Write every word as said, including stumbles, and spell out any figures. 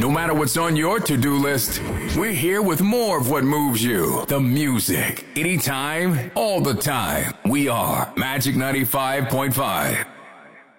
No matter what's on your to-do list, we're here with more of what moves you. The music. Anytime, all the time. We are Magic ninety-five point five.